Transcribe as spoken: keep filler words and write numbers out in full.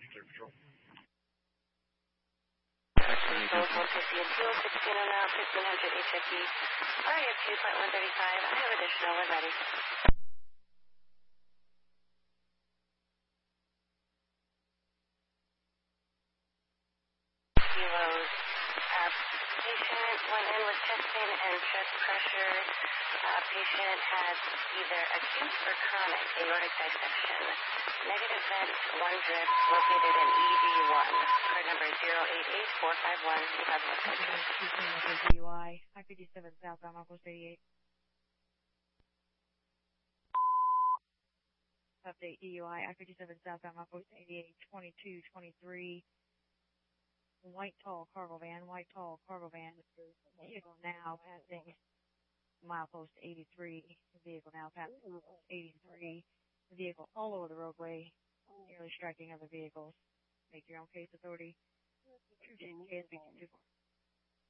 clear patrol. Control one fifty and two, sixteen oh now, fifteen hundred H F E. R A F two point one thirty-five. I have additional when ready. Kilos. Uh, patient went in with testing and chest pressure. Uh, patient has either acute or chronic aortic dissection. Negative vent, one drip, located in E D one. Card number zero eight eight four five one. D U I, I fifty-seven southbound, Outpost eighty-eight. Update D U I, I fifty-seven southbound, Outpost eighty-eight, twenty-two twenty-three. White tall cargo van, white tall cargo van. Vehicle now passing milepost eighty-three. Vehicle now passing milepost eighty-three. Vehicle all over the roadway, nearly striking other vehicles. Make your own case, authority. K S B two two four.